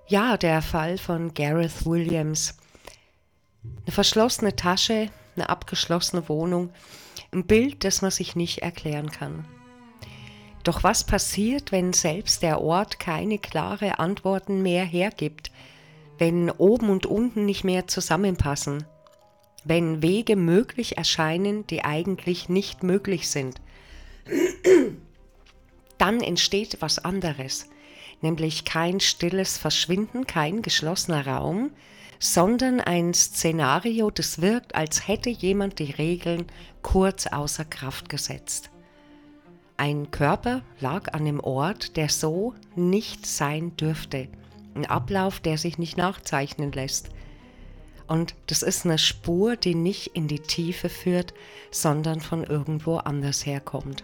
Ja, der Fall von Gareth Williams. Eine verschlossene Tasche, eine abgeschlossene Wohnung, ein Bild, das man sich nicht erklären kann. Doch was passiert, wenn selbst der Ort keine klare Antworten mehr hergibt, wenn oben und unten nicht mehr zusammenpassen, wenn Wege möglich erscheinen, die eigentlich nicht möglich sind? Dann entsteht was anderes, nämlich kein stilles Verschwinden, kein geschlossener Raum, sondern ein Szenario, das wirkt, als hätte jemand die Regeln kurz außer Kraft gesetzt. Ein Körper lag an einem Ort, der so nicht sein dürfte. Ein Ablauf, der sich nicht nachzeichnen lässt. Und das ist eine Spur, die nicht in die Tiefe führt, sondern von irgendwo anders herkommt.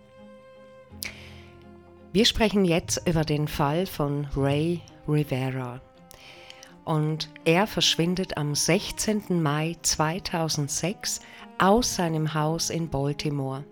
Wir sprechen jetzt über den Fall von Ray Rivera. Und er verschwindet am 16. Mai 2006 aus seinem Haus in Baltimore.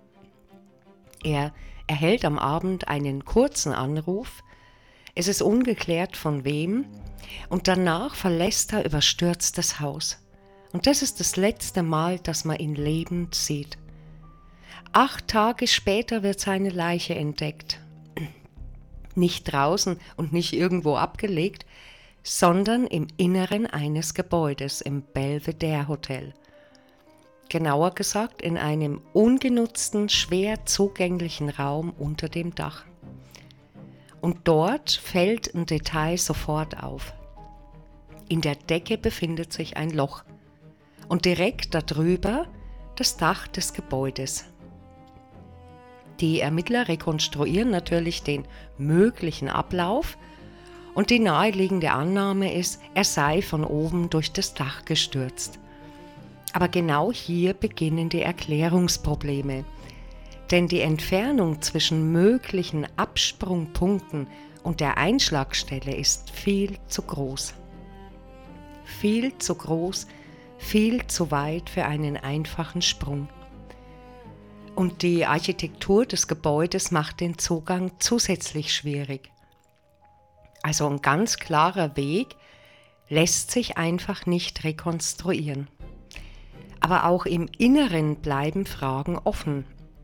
Er erhält am Abend einen kurzen Anruf, es ist ungeklärt von wem, und danach verlässt er überstürzt das Haus. Und das ist das letzte Mal, dass man ihn lebend sieht. 8 Tage später wird seine Leiche entdeckt. Nicht draußen und nicht irgendwo abgelegt, sondern im Inneren eines Gebäudes im Belvedere Hotel. Genauer gesagt in einem ungenutzten, schwer zugänglichen Raum unter dem Dach. Und dort fällt ein Detail sofort auf. In der Decke befindet sich ein Loch und direkt darüber das Dach des Gebäudes. Die Ermittler rekonstruieren natürlich den möglichen Ablauf und die naheliegende Annahme ist, er sei von oben durch das Dach gestürzt. Aber genau hier beginnen die Erklärungsprobleme. Denn die Entfernung zwischen möglichen Absprungpunkten und der Einschlagstelle ist viel zu groß. Viel zu groß, viel zu weit für einen einfachen Sprung. Und die Architektur des Gebäudes macht den Zugang zusätzlich schwierig. Also ein ganz klarer Weg lässt sich einfach nicht rekonstruieren. Aber auch im Inneren bleiben Fragen offen.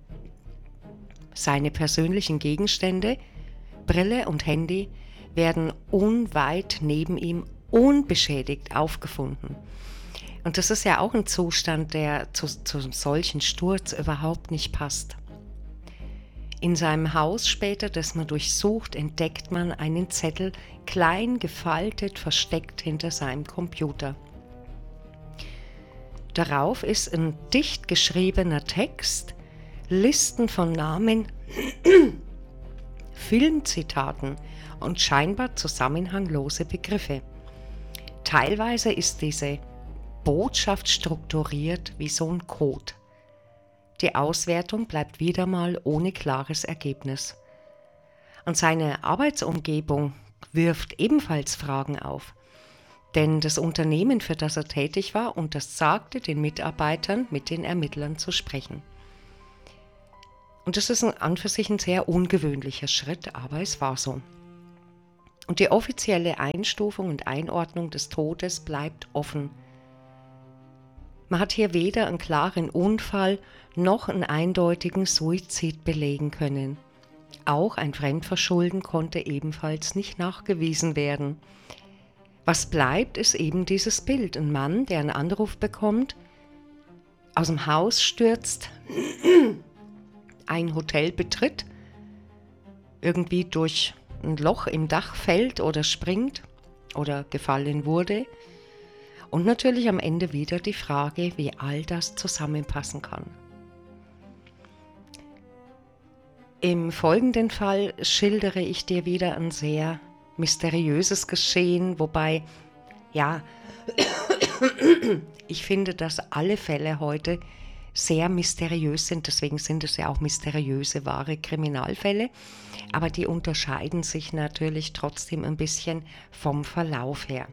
Seine persönlichen Gegenstände, Brille und Handy, werden unweit neben ihm unbeschädigt aufgefunden. Und das ist ja auch ein Zustand, der zu solchen Sturz überhaupt nicht passt. In seinem Haus später, das man durchsucht, entdeckt man einen Zettel, klein gefaltet, versteckt hinter seinem Computer. Darauf ist ein dicht geschriebener Text, Listen von Namen, Filmzitaten und scheinbar zusammenhanglose Begriffe. Teilweise ist diese Botschaft strukturiert wie so ein Code. Die Auswertung bleibt wieder mal ohne klares Ergebnis. Und seine Arbeitsumgebung wirft ebenfalls Fragen auf. Denn das Unternehmen, für das er tätig war, untersagte den Mitarbeitern, mit den Ermittlern zu sprechen. Und das ist an für sich ein sehr ungewöhnlicher Schritt, aber es war so. Und die offizielle Einstufung und Einordnung des Todes bleibt offen. Man hat hier weder einen klaren Unfall noch einen eindeutigen Suizid belegen können. Auch ein Fremdverschulden konnte ebenfalls nicht nachgewiesen werden. Was bleibt, ist eben dieses Bild. Ein Mann, der einen Anruf bekommt, aus dem Haus stürzt, ein Hotel betritt, irgendwie durch ein Loch im Dach fällt oder springt oder gefallen wurde. Und natürlich am Ende wieder die Frage, wie all das zusammenpassen kann. Im folgenden Fall schildere ich dir wieder ein sehr mysteriöses Geschehen, wobei, ja, ich finde, dass alle Fälle heute sehr mysteriös sind, deswegen sind es ja auch mysteriöse, wahre Kriminalfälle, aber die unterscheiden sich natürlich trotzdem ein bisschen vom Verlauf her.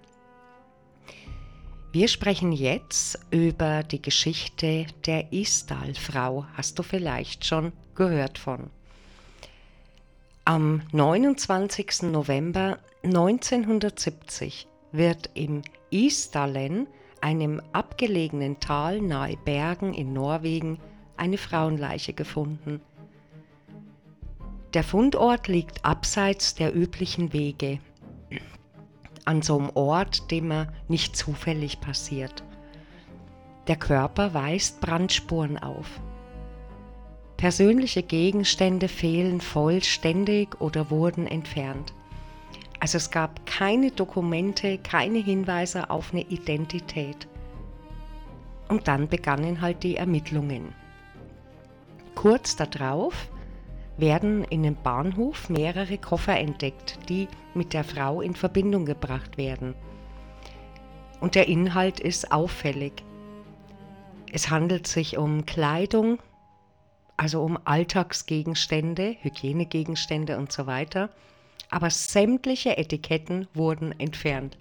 Wir sprechen jetzt über die Geschichte der Isdal-Frau, hast du vielleicht schon gehört von. Am 29. November 1970 wird im Isdalen, einem abgelegenen Tal nahe Bergen in Norwegen, eine Frauenleiche gefunden. Der Fundort liegt abseits der üblichen Wege, an so einem Ort, dem er nicht zufällig passiert. Der Körper weist Brandspuren auf. Persönliche Gegenstände fehlen vollständig oder wurden entfernt. Also es gab keine Dokumente, keine Hinweise auf eine Identität. Und dann begannen halt die Ermittlungen. Kurz darauf werden in einem Bahnhof mehrere Koffer entdeckt, die mit der Frau in Verbindung gebracht werden. Und der Inhalt ist auffällig. Es handelt sich um Kleidung, also um Alltagsgegenstände, Hygienegegenstände und so weiter. Aber sämtliche Etiketten wurden entfernt.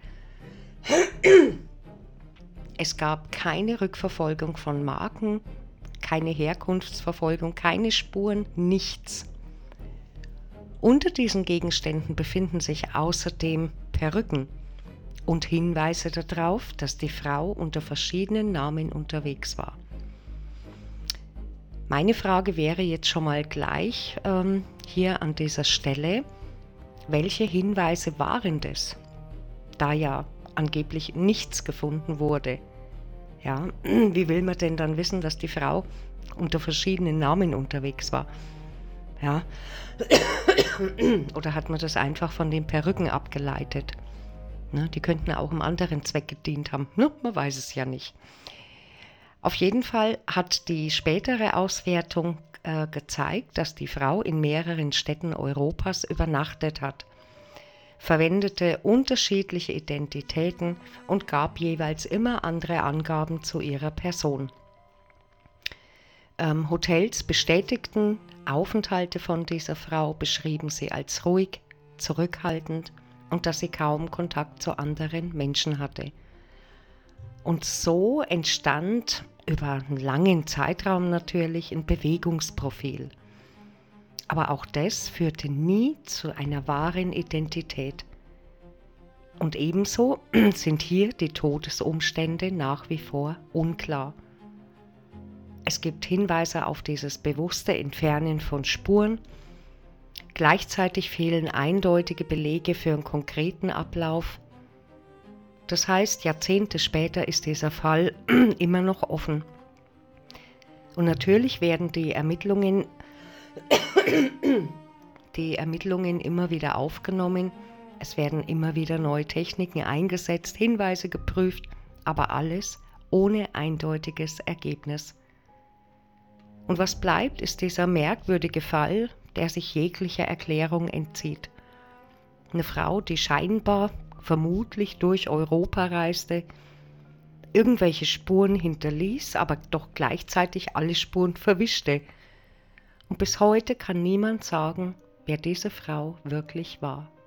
Es gab keine Rückverfolgung von Marken, keine Herkunftsverfolgung, keine Spuren, nichts. Unter diesen Gegenständen befinden sich außerdem Perücken und Hinweise darauf, dass die Frau unter verschiedenen Namen unterwegs war. Meine Frage wäre jetzt schon mal gleich hier an dieser Stelle, welche Hinweise waren das, da ja angeblich nichts gefunden wurde? Ja, wie will man denn dann wissen, dass die Frau unter verschiedenen Namen unterwegs war? Ja, oder hat man das einfach von den Perücken abgeleitet? Ne, die könnten auch einem anderen Zweck gedient haben. Ne, man weiß es ja nicht. Auf jeden Fall hat die spätere Auswertung gezeigt, dass die Frau in mehreren Städten Europas übernachtet hat, verwendete unterschiedliche Identitäten und gab jeweils immer andere Angaben zu ihrer Person. Hotels bestätigten Aufenthalte von dieser Frau, beschrieben sie als ruhig, zurückhaltend und dass sie kaum Kontakt zu anderen Menschen hatte. Und so entstand über einen langen Zeitraum natürlich ein Bewegungsprofil. Aber auch das führte nie zu einer wahren Identität. Und ebenso sind hier die Todesumstände nach wie vor unklar. Es gibt Hinweise auf dieses bewusste Entfernen von Spuren. Gleichzeitig fehlen eindeutige Belege für einen konkreten Ablauf. Das heißt, Jahrzehnte später ist dieser Fall immer noch offen. Und natürlich werden die Ermittlungen immer wieder aufgenommen. Es werden immer wieder neue Techniken eingesetzt, Hinweise geprüft, aber alles ohne eindeutiges Ergebnis. Und was bleibt, ist dieser merkwürdige Fall, der sich jeglicher Erklärung entzieht. Eine Frau, die scheinbar vermutlich durch Europa reiste, irgendwelche Spuren hinterließ, aber doch gleichzeitig alle Spuren verwischte. Und bis heute kann niemand sagen, wer diese Frau wirklich war.